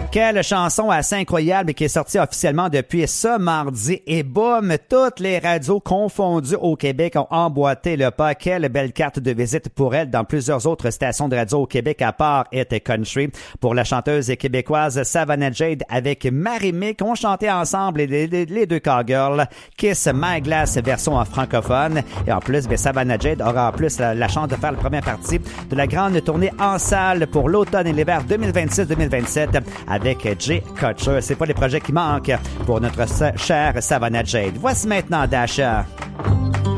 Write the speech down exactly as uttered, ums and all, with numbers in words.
Quelle chanson assez incroyable qui est sortie officiellement depuis ce mardi. Et boum, toutes les radios confondues au Québec ont emboîté le pas. Quelle belle carte de visite pour elle dans plusieurs autres stations de radio au Québec à part Hit Country. Pour la chanteuse québécoise Savannah Jade avec Marie-Mick, ont chanté ensemble les, les, les deux cowgirls Kiss My Glass version en francophone. Et en plus, bien, Savannah Jade aura en plus la, la chance de faire la première partie de la grande tournée en salle pour l'automne et l'hiver deux mille vingt-six deux mille vingt-sept avec Jay Kutcher. C'est pas les projets qui manquent pour notre chère Savannah Jade. Voici maintenant Dasha.